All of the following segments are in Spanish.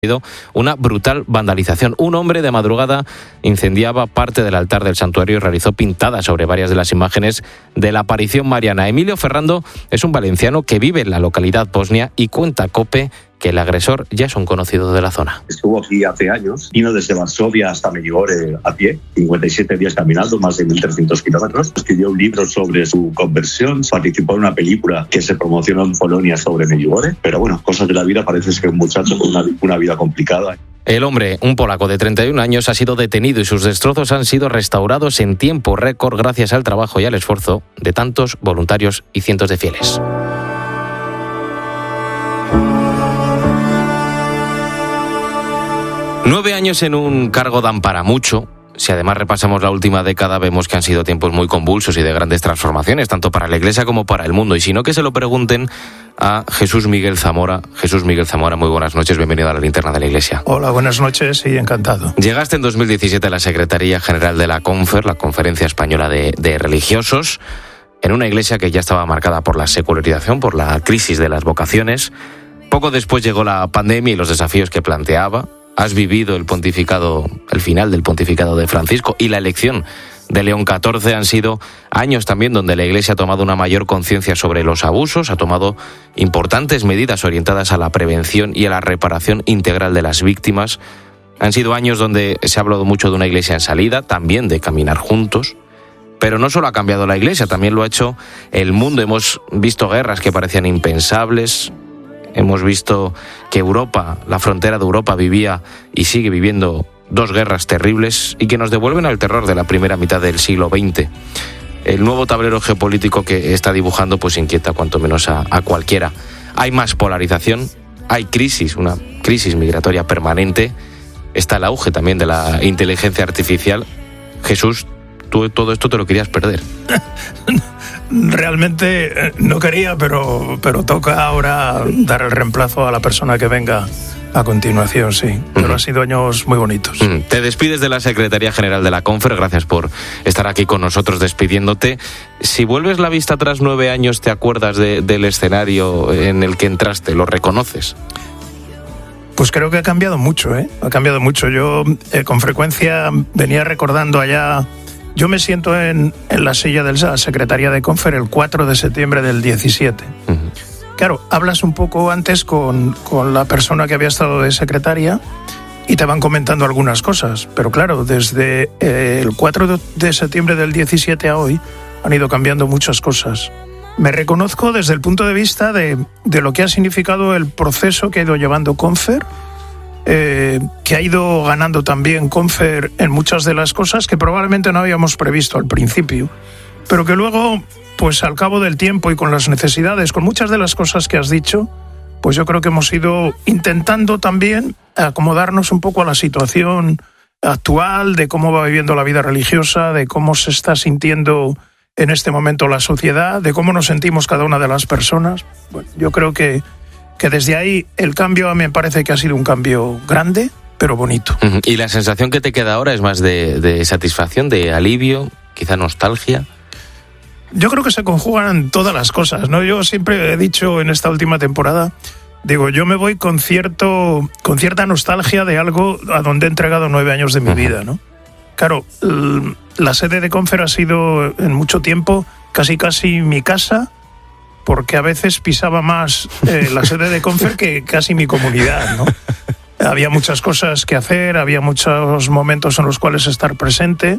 una brutal vandalización. Un hombre de madrugada incendiaba parte del altar del santuario y realizó pintadas sobre varias de las imágenes de la aparición mariana. Emilio Ferrando es un valenciano que vive en la localidad bosnia y cuenta a COPE que el agresor ya es un conocido de la zona. Estuvo aquí hace años, vino desde Varsovia hasta Medjugorje a pie, 57 días caminando, más de 1.300 kilómetros. Escribió un libro sobre su conversión, participó en una película que se promocionó en Polonia sobre Medjugorje, pero bueno, cosas de la vida, parece que es un muchacho con una vida complicada. El hombre, un polaco de 31 años, ha sido detenido y sus destrozos han sido restaurados en tiempo récord gracias al trabajo y al esfuerzo de tantos voluntarios y cientos de fieles. Nueve años en un cargo dan para mucho. Si además repasamos la última década, vemos que han sido tiempos muy convulsos y de grandes transformaciones, tanto para la Iglesia como para el mundo. Y si no, que se lo pregunten a Jesús Miguel Zamora. Jesús Miguel Zamora, muy buenas noches, bienvenido a la Linterna de la Iglesia. Hola, buenas noches y encantado. Llegaste en 2017 a la Secretaría General de la CONFER, la Conferencia Española de Religiosos, en una iglesia que ya estaba marcada por la secularización, por la crisis de las vocaciones. Poco después llegó la pandemia y los desafíos que planteaba. Has vivido el final del pontificado de Francisco y la elección de León XIV. Han sido años también donde la Iglesia ha tomado una mayor conciencia sobre los abusos, ha tomado importantes medidas orientadas a la prevención y a la reparación integral de las víctimas. Han sido años donde se ha hablado mucho de una Iglesia en salida, también de caminar juntos. Pero no solo ha cambiado la Iglesia, también lo ha hecho el mundo. Hemos visto guerras que parecían impensables. Hemos visto que Europa, la frontera de Europa, vivía y sigue viviendo dos guerras terribles y que nos devuelven al terror de la primera mitad del siglo XX. El nuevo tablero geopolítico que está dibujando pues inquieta cuanto menos a cualquiera. Hay más polarización, hay crisis, una crisis migratoria permanente. Está el auge también de la inteligencia artificial. Jesús, tú todo esto te lo querías perder. Realmente no quería, pero toca ahora dar el reemplazo a la persona que venga a continuación, sí. Pero han sido años muy bonitos. Te despides de la Secretaría General de la CONFER, gracias por estar aquí con nosotros despidiéndote. Si vuelves la vista atrás 9 años, ¿te acuerdas del escenario en el que entraste? ¿Lo reconoces? Pues creo que ha cambiado mucho, ¿eh? Ha cambiado mucho. Yo con frecuencia venía recordando allá. Yo me siento en la silla de la Secretaría de CONFER el 4 de septiembre del 17. Claro, hablas un poco antes con la persona que había estado de secretaria y te van comentando algunas cosas. Pero claro, desde el 4 de septiembre del 17 a hoy han ido cambiando muchas cosas. Me reconozco desde el punto de vista de lo que ha significado el proceso que ha ido llevando CONFER, que ha ido ganando también CONFER en muchas de las cosas que probablemente no habíamos previsto al principio, pero que luego, pues al cabo del tiempo y con las necesidades, con muchas de las cosas que has dicho, pues yo creo que hemos ido intentando también acomodarnos un poco a la situación actual, de cómo va viviendo la vida religiosa, de cómo se está sintiendo en este momento la sociedad, de cómo nos sentimos cada una de las personas. Bueno, yo creo que desde ahí el cambio me parece que ha sido un cambio grande, pero bonito. ¿Y la sensación que te queda ahora es más de satisfacción, de alivio, quizá nostalgia? Yo creo que se conjugan todas las cosas, ¿no? Yo siempre he dicho en esta última temporada, digo, yo me voy con cierta nostalgia de algo a donde he entregado 9 años de mi vida, ¿no? Claro, la sede de CONFER ha sido en mucho tiempo casi mi casa, porque a veces pisaba más la sede de CONFER que casi mi comunidad, ¿no? Había muchas cosas que hacer, había muchos momentos en los cuales estar presente,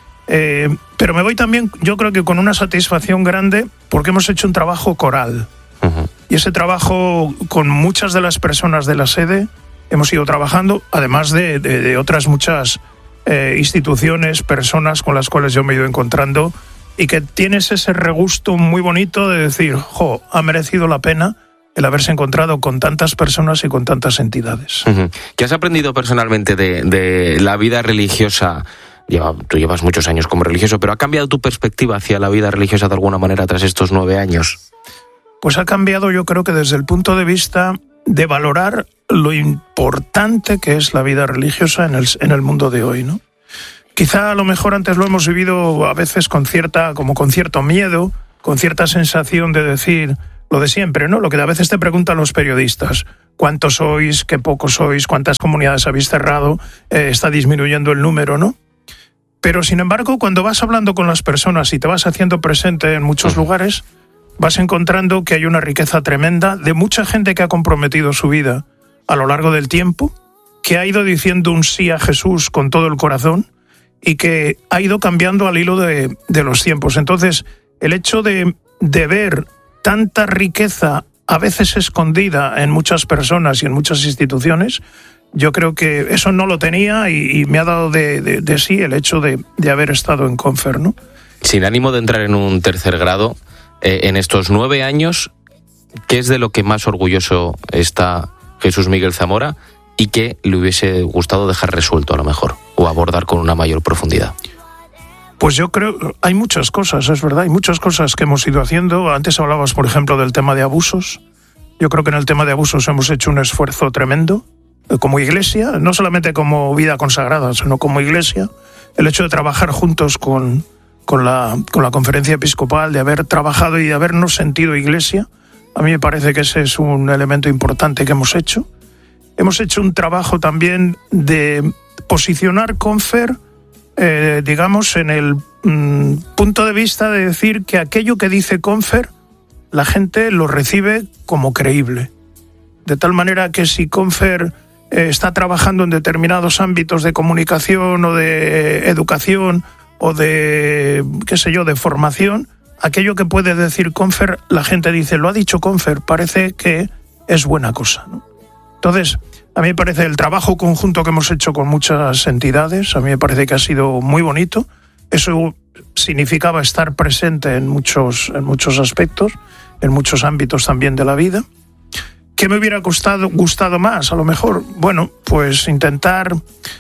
pero me voy también, yo creo que con una satisfacción grande, porque hemos hecho un trabajo coral. Y ese trabajo con muchas de las personas de la sede hemos ido trabajando, además de otras muchas instituciones, personas con las cuales yo me he ido encontrando, y que tienes ese regusto muy bonito de decir, ha merecido la pena el haberse encontrado con tantas personas y con tantas entidades. ¿Qué has aprendido personalmente de la vida religiosa? Tú llevas muchos años como religioso, pero ¿ha cambiado tu perspectiva hacia la vida religiosa de alguna manera tras estos 9 años? Pues ha cambiado, yo creo que desde el punto de vista de valorar lo importante que es la vida religiosa en el mundo de hoy, ¿no? Quizá a lo mejor antes lo hemos vivido a veces con cierto miedo, con cierta sensación de decir, lo de siempre, ¿no? Lo que a veces te preguntan los periodistas. ¿Cuántos sois? ¿Qué pocos sois? ¿Cuántas comunidades habéis cerrado? ¿Está disminuyendo el número, no? Pero, sin embargo, cuando vas hablando con las personas y te vas haciendo presente en muchos lugares, vas encontrando que hay una riqueza tremenda de mucha gente que ha comprometido su vida a lo largo del tiempo, que ha ido diciendo un sí a Jesús con todo el corazón y que ha ido cambiando al hilo de los tiempos. Entonces, el hecho de ver tanta riqueza a veces escondida en muchas personas y en muchas instituciones, yo creo que eso no lo tenía y me ha dado de sí el hecho de haber estado en Confer, ¿no? Sin ánimo de entrar en un tercer grado, en estos 9 años, ¿qué es de lo que más orgulloso está Jesús Miguel Zamora y qué le hubiese gustado dejar resuelto a lo mejor o abordar con una mayor profundidad? Pues yo creo, hay muchas cosas, es verdad, hay muchas cosas que hemos ido haciendo. Antes hablabas, por ejemplo, del tema de abusos. Yo creo que en el tema de abusos hemos hecho un esfuerzo tremendo como iglesia, no solamente como vida consagrada, sino como iglesia. El hecho de trabajar juntos con la conferencia episcopal, de haber trabajado y de habernos sentido iglesia, a mí me parece que ese es un elemento importante que hemos hecho. Hemos hecho un trabajo también de posicionar Confer, digamos, en el punto de vista de decir que aquello que dice Confer, la gente lo recibe como creíble. De tal manera que si Confer está trabajando en determinados ámbitos de comunicación o de educación o de, qué sé yo, de formación, aquello que puede decir Confer, la gente dice, lo ha dicho Confer, parece que es buena cosa, ¿no? Entonces, a mí me parece el trabajo conjunto que hemos hecho con muchas entidades, a mí me parece que ha sido muy bonito. Eso significaba estar presente en muchos aspectos, en muchos ámbitos también de la vida. ¿Qué me hubiera gustado más? A lo mejor, bueno, pues intentar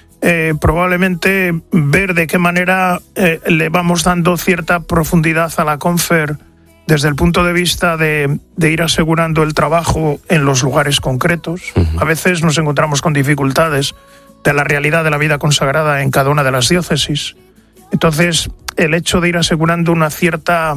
probablemente ver de qué manera le vamos dando cierta profundidad a la Confer desde el punto de vista de ir asegurando el trabajo en los lugares concretos. A veces nos encontramos con dificultades de la realidad de la vida consagrada en cada una de las diócesis. Entonces, el hecho de ir asegurando una cierta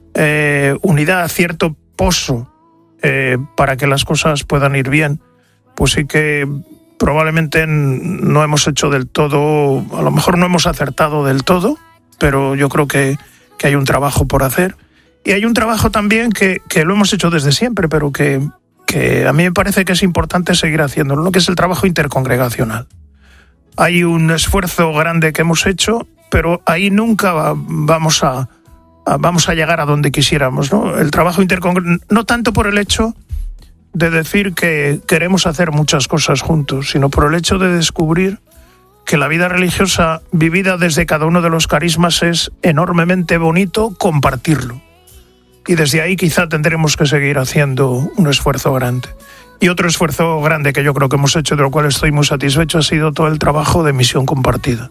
unidad, cierto pozo para que las cosas puedan ir bien, pues sí que probablemente no hemos hecho del todo, a lo mejor no hemos acertado del todo, pero yo creo que hay un trabajo por hacer. Y hay un trabajo también que lo hemos hecho desde siempre, pero que a mí me parece que es importante seguir haciéndolo, que es el trabajo intercongregacional. Hay un esfuerzo grande que hemos hecho, pero ahí nunca vamos a llegar a donde quisiéramos, ¿no? El trabajo intercongregacional, no tanto por el hecho de decir que queremos hacer muchas cosas juntos, sino por el hecho de descubrir que la vida religiosa vivida desde cada uno de los carismas es enormemente bonito compartirlo. Y desde ahí quizá tendremos que seguir haciendo un esfuerzo grande. Y otro esfuerzo grande que yo creo que hemos hecho, de lo cual estoy muy satisfecho, ha sido todo el trabajo de misión compartida.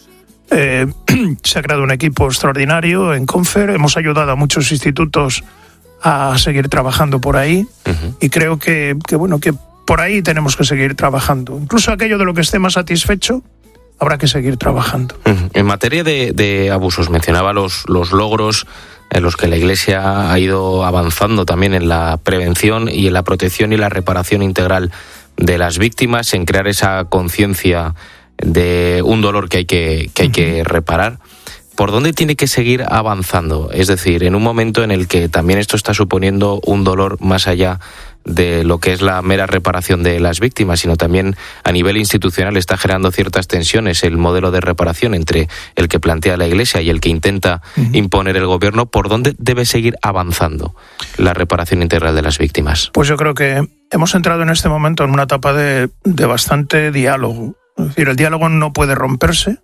Se ha creado un equipo extraordinario en Confer, hemos ayudado a muchos institutos a seguir trabajando por ahí, y creo que por ahí tenemos que seguir trabajando. Incluso aquello de lo que esté más satisfecho, habrá que seguir trabajando. En materia de abusos, mencionaba los logros en los que la Iglesia ha ido avanzando también en la prevención y en la protección y la reparación integral de las víctimas, en crear esa conciencia de un dolor que hay que reparar. ¿Por dónde tiene que seguir avanzando? Es decir, en un momento en el que también esto está suponiendo un dolor más allá de lo que es la mera reparación de las víctimas, sino también a nivel institucional está generando ciertas tensiones el modelo de reparación entre el que plantea la Iglesia y el que intenta imponer el gobierno. ¿Por dónde debe seguir avanzando la reparación integral de las víctimas? Pues yo creo que hemos entrado en este momento en una etapa de bastante diálogo. Es decir, el diálogo no puede romperse.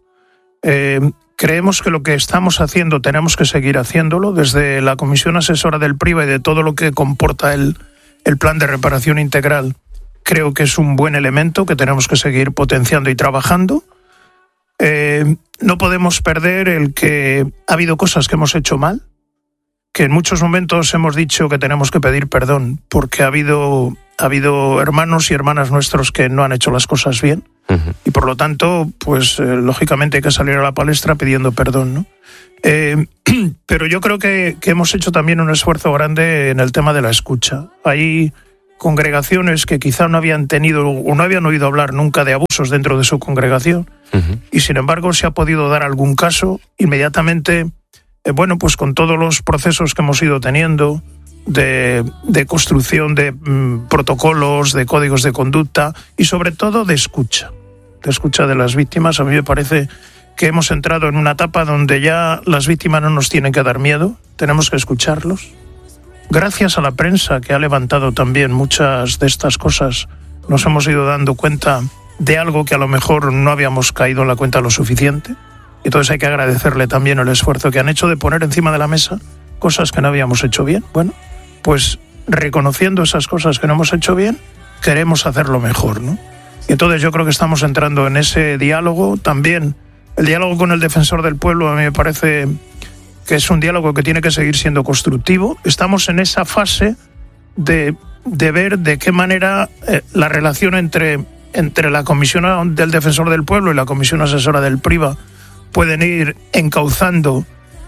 Creemos que lo que estamos haciendo tenemos que seguir haciéndolo desde la Comisión Asesora del PRIVA y de todo lo que comporta el plan de reparación integral. Creo que es un buen elemento que tenemos que seguir potenciando y trabajando. No podemos perder el que ha habido cosas que hemos hecho mal, que en muchos momentos hemos dicho que tenemos que pedir perdón porque ha habido hermanos y hermanas nuestros que no han hecho las cosas bien. Y por lo tanto, pues lógicamente hay que salir a la palestra pidiendo perdón, ¿no? Pero yo creo que hemos hecho también un esfuerzo grande en el tema de la escucha. Hay congregaciones que quizá no habían tenido o no habían oído hablar nunca de abusos dentro de su congregación, y sin embargo se ha podido dar algún caso inmediatamente, pues con todos los procesos que hemos ido teniendo de construcción de protocolos, de códigos de conducta y sobre todo de escucha de las víctimas. A mí me parece que hemos entrado en una etapa donde ya las víctimas no nos tienen que dar miedo, tenemos que escucharlos. Gracias a la prensa, que ha levantado también muchas de estas cosas, nos hemos ido dando cuenta de algo que a lo mejor no habíamos caído en la cuenta lo suficiente. Entonces hay que agradecerle también el esfuerzo que han hecho de poner encima de la mesa cosas que no habíamos hecho bien. Bueno, pues reconociendo esas cosas que no hemos hecho bien, queremos hacerlo mejor, ¿no? Y entonces yo creo que estamos entrando en ese diálogo. También el diálogo con el defensor del pueblo a mí me parece que es un diálogo que tiene que seguir siendo constructivo. Estamos en esa fase de ver de qué manera la relación entre la Comisión del Defensor del Pueblo y la Comisión Asesora del PRIVA pueden ir encauzando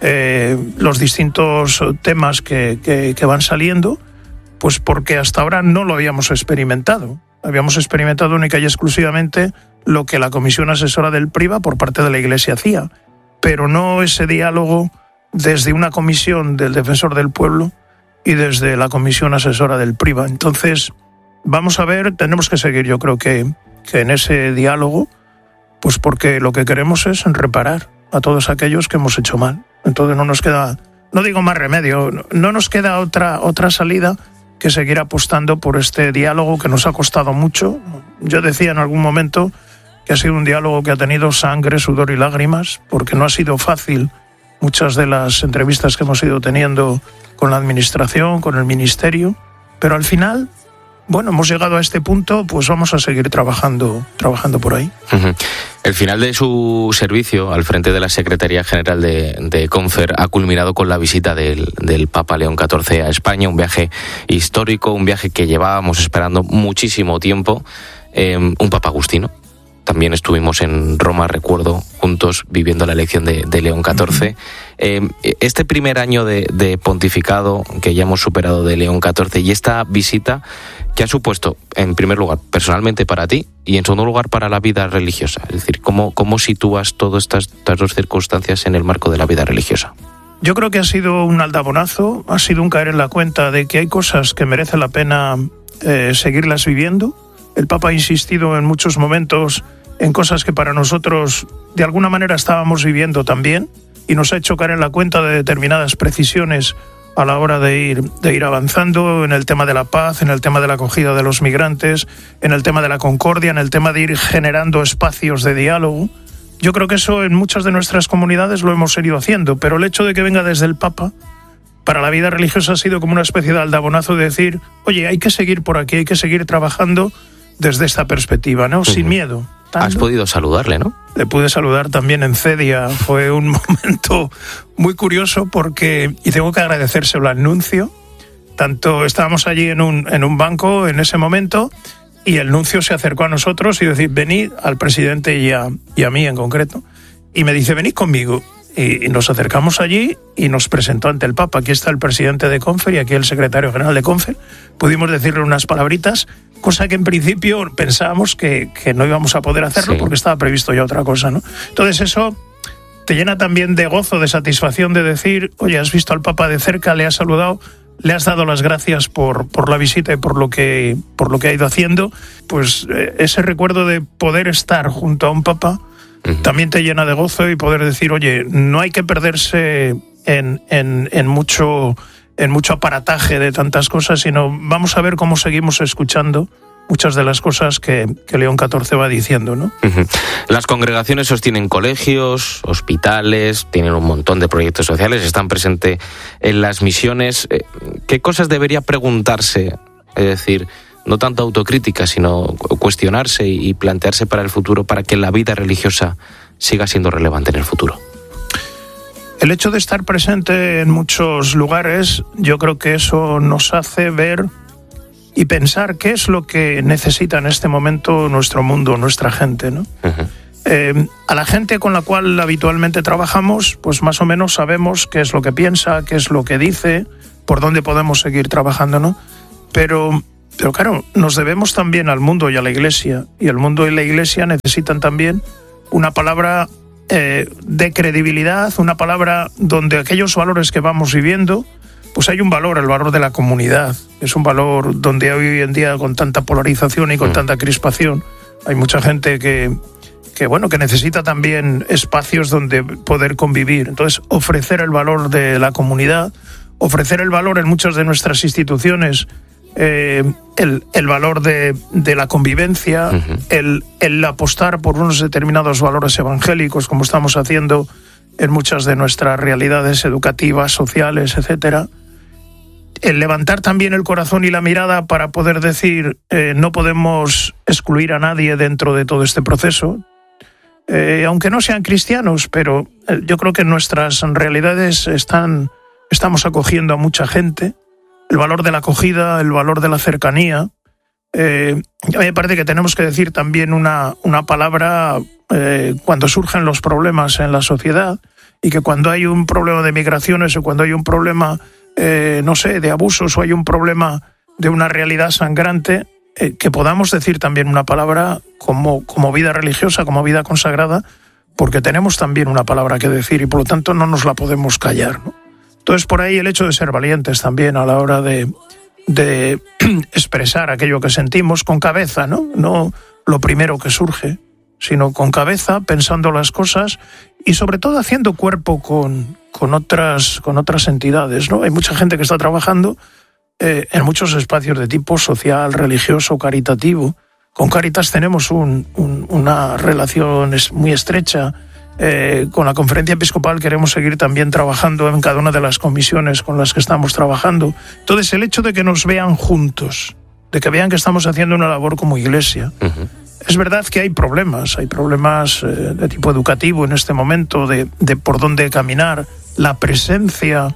los distintos temas que van saliendo, pues porque hasta ahora no lo habíamos experimentado. Habíamos experimentado única y exclusivamente lo que la Comisión Asesora del PRIVA por parte de la Iglesia hacía, pero no ese diálogo desde una comisión del Defensor del Pueblo y desde la Comisión Asesora del PRIVA. Entonces, vamos a ver, tenemos que seguir, yo creo que en ese diálogo, pues porque lo que queremos es reparar a todos aquellos que hemos hecho mal. Entonces no nos queda, no digo más remedio, no nos queda otra salida que seguir apostando por este diálogo que nos ha costado mucho. Yo decía en algún momento que ha sido un diálogo que ha tenido sangre, sudor y lágrimas, porque no ha sido fácil muchas de las entrevistas que hemos ido teniendo con la administración, con el ministerio, pero al final, bueno, hemos llegado a este punto, pues vamos a seguir trabajando por ahí. El final de su servicio al frente de la Secretaría General de CONFER ha culminado con la visita del Papa León XIV a España, un viaje histórico, un viaje que llevábamos esperando muchísimo tiempo, un Papa agustino. También estuvimos en Roma, recuerdo, juntos viviendo la elección de León XIV. Este primer año de pontificado que ya hemos superado de León XIV y esta visita, ¿qué ha supuesto, en primer lugar, personalmente para ti y en segundo lugar para la vida religiosa? Es decir, ¿cómo sitúas todas estas dos circunstancias en el marco de la vida religiosa? Yo creo que ha sido un aldabonazo, ha sido un caer en la cuenta de que hay cosas que merece la pena seguirlas viviendo. El Papa ha insistido en muchos momentos en cosas que para nosotros de alguna manera estábamos viviendo también y nos ha hecho caer en la cuenta de determinadas precisiones a la hora de ir avanzando en el tema de la paz, en el tema de la acogida de los migrantes, en el tema de la concordia, en el tema de ir generando espacios de diálogo. Yo creo que eso en muchas de nuestras comunidades lo hemos ido haciendo, pero el hecho de que venga desde el Papa para la vida religiosa ha sido como una especie de aldabonazo de decir, oye, hay que seguir por aquí, hay que seguir trabajando desde esta perspectiva, ¿no? Sin miedo. Has podido saludarle, ¿no? Le pude saludar también en Cedia. Fue un momento muy curioso porque, y tengo que agradecérselo al nuncio, tanto estábamos allí en un banco en ese momento y el nuncio se acercó a nosotros y decir, venid, al presidente y a mí en concreto, y me dice, venid conmigo. Y nos acercamos allí y nos presentó ante el Papa. Aquí está el presidente de CONFER y aquí el secretario general de CONFER. Pudimos decirle unas palabritas, cosa que en principio pensábamos que no íbamos a poder hacerlo, sí, porque estaba previsto ya otra cosa, ¿no? Entonces eso te llena también de gozo, de satisfacción de decir, oye, has visto al Papa de cerca, le has saludado, le has dado las gracias por la visita y por lo que ha ido haciendo. Pues ese recuerdo de poder estar junto a un Papa también te llena de gozo y poder decir, oye, no hay que perderse en mucho aparataje de tantas cosas, sino vamos a ver cómo seguimos escuchando muchas de las cosas que León XIV va diciendo, ¿no? Las congregaciones sostienen colegios, hospitales, tienen un montón de proyectos sociales, están presentes en las misiones. ¿Qué cosas debería preguntarse? Es decir, no tanto autocrítica, sino cuestionarse y plantearse para el futuro, para que la vida religiosa siga siendo relevante en el futuro. El hecho de estar presente en muchos lugares, yo creo que eso nos hace ver y pensar qué es lo que necesita en este momento nuestro mundo, nuestra gente, ¿no? A la gente con la cual habitualmente trabajamos, pues más o menos sabemos qué es lo que piensa, qué es lo que dice, por dónde podemos seguir trabajando, ¿no? Pero claro, nos debemos también al mundo y a la Iglesia, y el mundo y la Iglesia necesitan también una palabra de credibilidad, una palabra donde aquellos valores que vamos viviendo, pues hay un valor, el valor de la comunidad. Es un valor donde hoy en día, con tanta polarización y con tanta crispación, hay mucha gente que necesita también espacios donde poder convivir. Entonces, ofrecer el valor de la comunidad, ofrecer el valor en muchas de nuestras instituciones, el valor de la convivencia, el apostar por unos determinados valores evangélicos, como estamos haciendo en muchas de nuestras realidades educativas, sociales, etcétera. El levantar también el corazón y la mirada para poder decir no podemos excluir a nadie dentro de todo este proceso, aunque no sean cristianos, pero yo creo que en nuestras realidades estamos acogiendo a mucha gente. El valor de la acogida, el valor de la cercanía. A mí me parece que tenemos que decir también una palabra cuando surgen los problemas en la sociedad, y que cuando hay un problema de migraciones o cuando hay un problema, de abusos, o hay un problema de una realidad sangrante, que podamos decir también una palabra como vida religiosa, como vida consagrada, porque tenemos también una palabra que decir y por lo tanto no nos la podemos callar, ¿no? Entonces, por ahí el hecho de ser valientes también a la hora de expresar aquello que sentimos con cabeza, ¿no? No lo primero que surge, sino con cabeza, pensando las cosas y sobre todo haciendo cuerpo con otras entidades, ¿no? Hay mucha gente que está trabajando en muchos espacios de tipo social, religioso, caritativo. Con Cáritas tenemos una relación muy estrecha. Con la Conferencia Episcopal queremos seguir también trabajando en cada una de las comisiones con las que estamos trabajando. Entonces, el hecho de que nos vean juntos, de que vean que estamos haciendo una labor como Iglesia. Es verdad que hay problemas de tipo educativo en este momento, de por dónde caminar, la presencia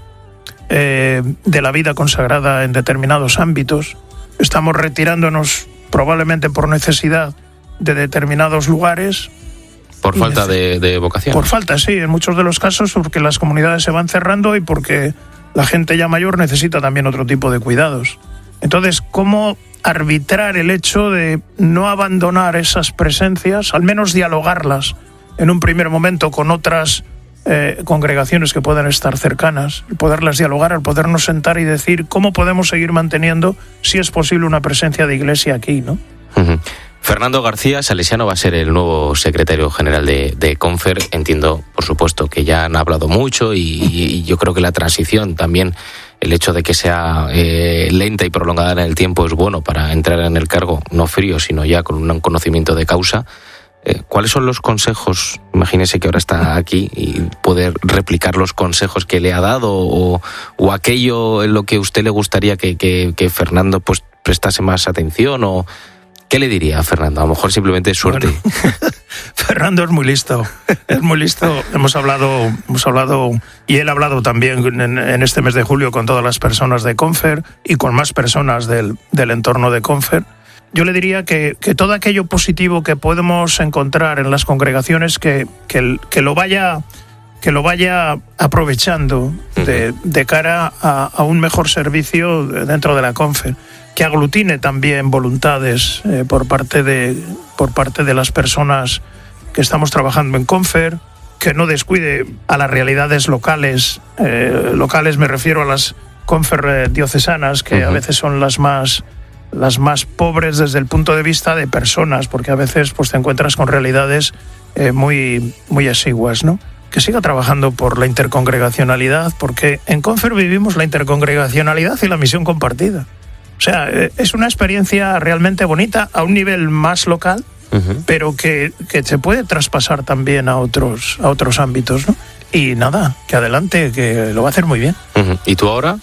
de la vida consagrada en determinados ámbitos. Estamos retirándonos probablemente por necesidad de determinados lugares. Por falta de vocación. Por falta, sí, en muchos de los casos, porque las comunidades se van cerrando y porque la gente ya mayor necesita también otro tipo de cuidados. Entonces, ¿cómo arbitrar el hecho de no abandonar esas presencias, al menos dialogarlas en un primer momento con otras congregaciones que puedan estar cercanas, poderlas dialogar, al podernos sentar y decir cómo podemos seguir manteniendo, si es posible, una presencia de Iglesia aquí, ¿no? Fernando García, salesiano, va a ser el nuevo secretario general de Confer. Entiendo, por supuesto, que ya han hablado mucho y yo creo que la transición también, el hecho de que sea lenta y prolongada en el tiempo, es bueno para entrar en el cargo, no frío, sino ya con un conocimiento de causa. ¿Cuáles son los consejos? Imagínese que ahora está aquí y poder replicar los consejos que le ha dado o aquello en lo que a usted le gustaría que Fernando pues prestase más atención o... ¿Qué le diría a Fernando? A lo mejor simplemente es suerte. Bueno, Fernando es muy listo. Hemos hablado y él ha hablado también en este mes de julio con todas las personas de Confer y con más personas del entorno de Confer. Yo le diría que todo aquello positivo que podemos encontrar en las congregaciones, que lo vaya aprovechando de cara a un mejor servicio dentro de la Confer, que aglutine también voluntades por parte de las personas que estamos trabajando en Confer, que no descuide a las realidades locales. Locales me refiero a las Confer diocesanas, que a veces son las más pobres desde el punto de vista de personas, porque a veces pues te encuentras con realidades muy exiguas, ¿no? Que siga trabajando por la intercongregacionalidad, porque en Confer vivimos la intercongregacionalidad y la misión compartida. O sea, es una experiencia realmente bonita a un nivel más local, pero que se puede traspasar también a otros ámbitos, ¿no? Y nada, que adelante, que lo va a hacer muy bien. ¿Y tú ahora?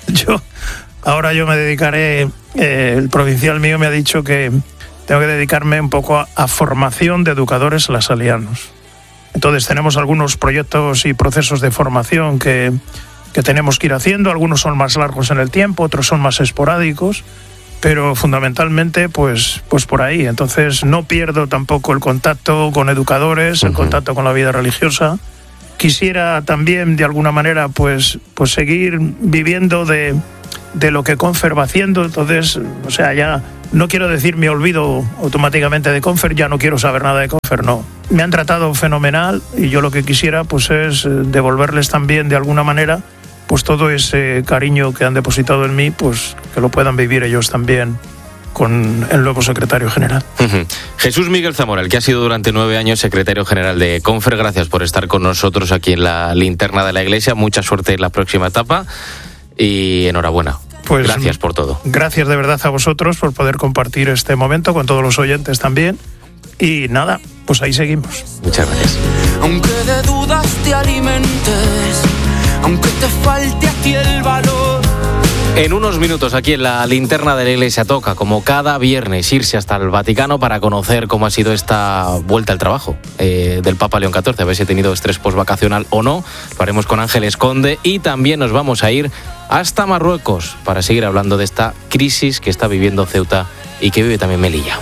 Ahora yo me dedicaré, el provincial mío me ha dicho que tengo que dedicarme un poco a formación de educadores lasalianos. Entonces tenemos algunos proyectos y procesos de formación que tenemos que ir haciendo. Algunos son más largos en el tiempo, otros son más esporádicos, pero fundamentalmente pues por ahí. Entonces no pierdo tampoco el contacto con educadores, el contacto con la vida religiosa. Quisiera también de alguna manera pues seguir viviendo de lo que Confer va haciendo. Entonces, o sea, ya no quiero decir me olvido automáticamente de Confer, ya no quiero saber nada de Confer, no. Me han tratado fenomenal y yo lo que quisiera pues es devolverles también de alguna manera pues todo ese cariño que han depositado en mí, pues que lo puedan vivir ellos también con el nuevo secretario general. Jesús Miguel Zamora, el que ha sido durante 9 años secretario general de Confer, gracias por estar con nosotros aquí en la linterna de la Iglesia. Mucha suerte en la próxima etapa y enhorabuena. Pues gracias por todo. Gracias de verdad a vosotros por poder compartir este momento con todos los oyentes también. Y nada, pues ahí seguimos. Muchas gracias. Aunque de dudas te alimentes, aunque te falte a ti el valor. En unos minutos aquí en la linterna de la Iglesia toca, como cada viernes, irse hasta el Vaticano para conocer cómo ha sido esta vuelta al trabajo del Papa León XIV, a ver si ha tenido estrés postvacacional o no. Lo haremos con Ángeles Conde y también nos vamos a ir hasta Marruecos para seguir hablando de esta crisis que está viviendo Ceuta y que vive también Melilla.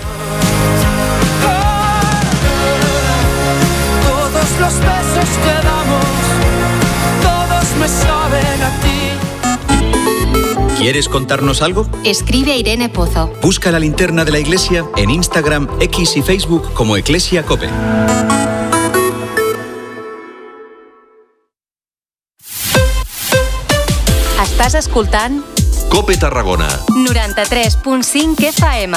Todos los besos que damos, todos me saben a ti. ¿Quieres contarnos algo? Escribe a Irene Pozo. Busca la linterna de la Iglesia en Instagram, X y Facebook como Eclesia Cope. Estàs escoltant Cope Tarragona 93.5 FM.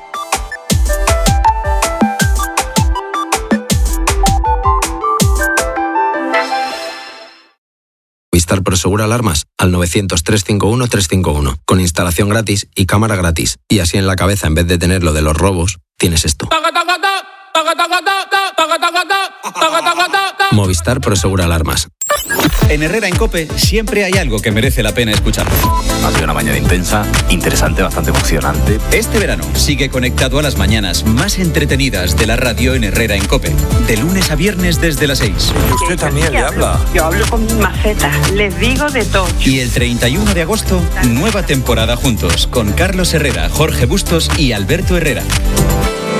Movistar Prosegura Alarmas al 900-351-351. Con instalación gratis y cámara gratis. Y así en la cabeza, en vez de tener lo de los robos, tienes esto. Movistar Prosegura Alarmas. En Herrera en Cope siempre hay algo que merece la pena escuchar. Ha sido una mañana intensa, interesante, bastante emocionante. Este verano sigue conectado a las mañanas más entretenidas de la radio en Herrera en Cope. De lunes a viernes desde las 6. Usted también le habla. Yo hablo con mi maceta, les digo de todo. Y el 31 de agosto, nueva temporada juntos con Carlos Herrera, Jorge Bustos y Alberto Herrera.